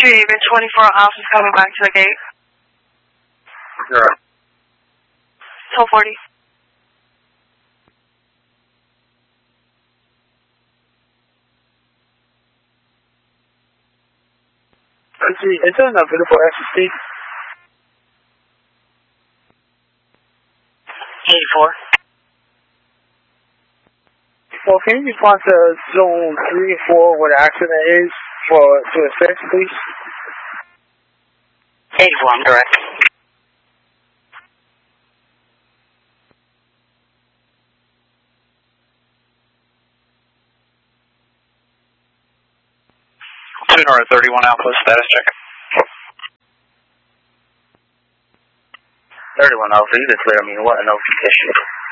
Haven, 24 officers coming back to the gate. Sure. 1240. Is there an available SSD? 84. Well, can you respond to zone 3 and 4 where the accident is to assist, please? 84, I'm direct. Tuner at 31 Alpha, status check. 31 Alpha, you can clear me. What a notification.